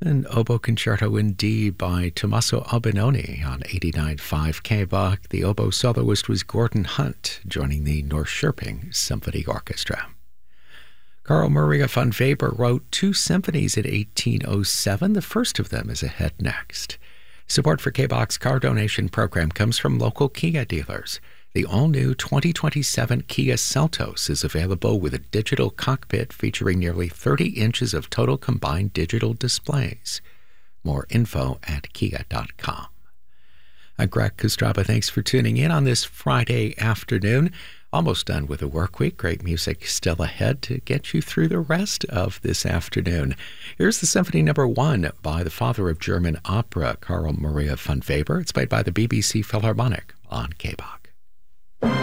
An oboe concerto in D by Tommaso Albinoni on 89.5 K-Bach. The oboe soloist was Gordon Hunt, joining the Norrköping Symphony Orchestra. Carl Maria von Weber wrote 2 symphonies in 1807. The first of them is ahead next. Support for K-Bach's car donation program comes from local Kia dealers. The all-new 2027 Kia Seltos is available with a digital cockpit featuring nearly 30 inches of total combined digital displays. More info at kia.com. I'm Greg Kostraba. Thanks for tuning in on this Friday afternoon. Almost done with the work week. Great music still ahead to get you through the rest of this afternoon. Here's the Symphony No. 1 by the father of German opera, Carl Maria von Weber. It's played by the BBC Philharmonic on K-Bach.